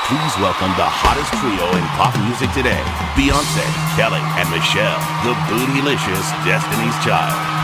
Please welcome the hottest trio in pop music today, Beyonce, Kelly, and Michelle, the bootylicious Destiny's Child.